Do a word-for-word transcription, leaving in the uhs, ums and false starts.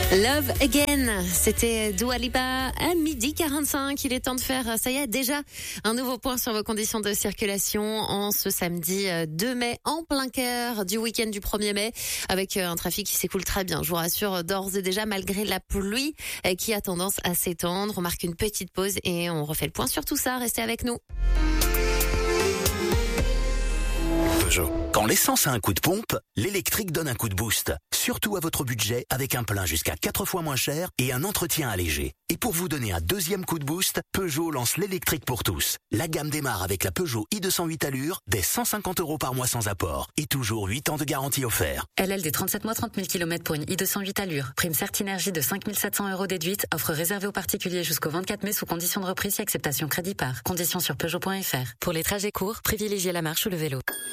Love Again, c'était Dua Lipa à midi quarante-cinq. Il est temps de faire, ça y est, déjà un nouveau point sur vos conditions de circulation en ce samedi deux mai, en plein cœur du week-end du premier mai, avec un trafic qui s'écoule très bien. Je vous rassure d'ores et déjà, malgré la pluie qui a tendance à s'étendre. On marque une petite pause et on refait le point sur tout ça. Restez avec nous. Peugeot. Quand l'essence a un coup de pompe, l'électrique donne un coup de boost. Surtout à votre budget, avec un plein jusqu'à quatre fois moins cher et un entretien allégé. Et pour vous donner un deuxième coup de boost, Peugeot lance l'électrique pour tous. La gamme démarre avec la Peugeot i deux cent huit Allure, dès cent cinquante euros par mois sans apport. Et toujours huit ans de garantie offert. L L D trente-sept mois, trente mille kilomètres pour une i deux cent huit Allure. Prime Certinergie de cinq mille sept cents euros déduite. Offre réservée aux particuliers jusqu'au vingt-quatre mai sous condition de reprise et acceptation crédit par. Conditions sur Peugeot point F R. Pour les trajets courts, privilégiez la marche ou le vélo.